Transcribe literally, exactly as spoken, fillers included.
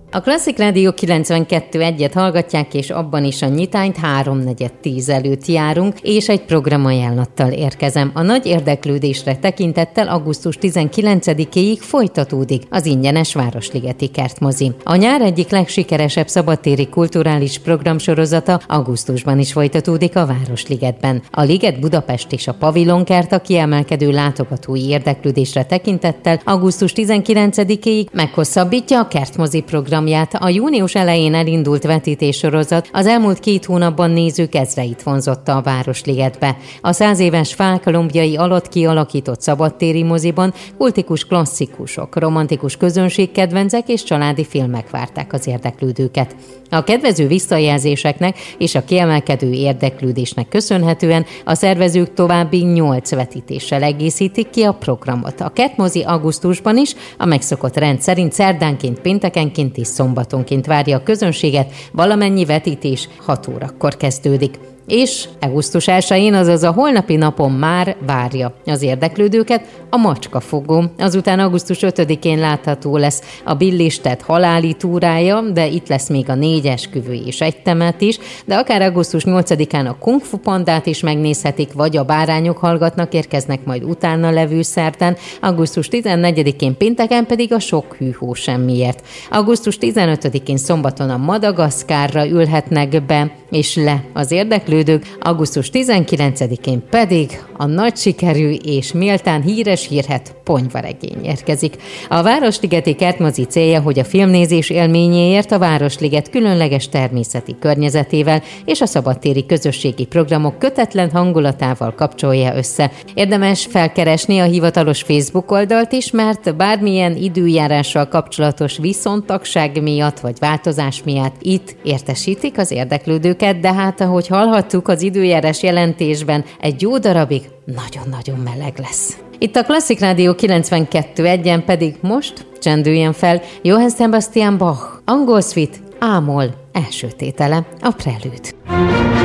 A Klasszik Rádió kilencvenkettő egyet hallgatják, és abban is a nyitányt háromnegyed tíz előtt járunk, és egy programajánlattal érkezem. A nagy érdeklődésre tekintettel augusztus tizenkilencedikéig folytatódik az ingyenes Városligeti Kertmozi. A nyár egyik legsikeresebb szabadtéri kulturális programsorozata augusztusban is folytatódik a Városligetben. A Liget Budapest és a Pavilonkert a kiemelkedő látogatói érdeklődésre tekintettel augusztus tizenkilencedikéig meghosszabbítja a Kertmozi program. A június elején elindult vetítéssorozat az elmúlt két hónapban nézők ezreit vonzotta a Városligetbe. A száz éves fák alatt kialakított szabadtéri moziban kultikus klasszikusok, romantikus közönségkedvencek és családi filmek várták az érdeklődőket. A kedvező visszajelzéseknek és a kiemelkedő érdeklődésnek köszönhetően a szervezők további nyolc vetítéssel egészítik ki a programot. A Kertmozi augusztusban is a megszokott rend szerint szerdánként, péntekenként és szombatonként várja a közönséget, valamennyi vetítés hat órakor kezdődik. És augusztus elsején, azaz a holnapi napon már várja az érdeklődőket a Macskafogó. Azután augusztus ötödikén látható lesz a Billistet haláli túrája, de itt lesz még a négy esküvő és egy temet is, de akár augusztus nyolcadikán a Kung Fu Pandát is megnézhetik, vagy a Bárányok hallgatnak érkeznek majd utána levő szerdán, augusztus tizennegyedikén pénteken pedig a Sok hűhó semmiért. augusztus tizenötödikén szombaton a Madagaszkárra ülhetnek be és le az érdeklődők, augusztus tizenkilencedikén pedig a nagy sikerű és méltán híres hírhedt Ponyvaregény érkezik. A Városligeti Kertmozi célja, hogy a filmnézés élményéért a Városliget különleges természeti környezetével és a szabadtéri közösségi programok kötetlen hangulatával kapcsolja össze. Érdemes felkeresni a hivatalos Facebook oldalt is, mert bármilyen időjárással kapcsolatos viszontagság miatt vagy változás miatt itt értesítik az érdeklődőket, de hát ahogy hallhattuk az időjárás jelentésben, egy jó darabig nagyon-nagyon meleg lesz. Itt a Klasszik Rádió kilencvenkettő egyen pedig most csendüljön fel Johann Sebastian Bach, angol suite, A-moll első tétele, a Prelude.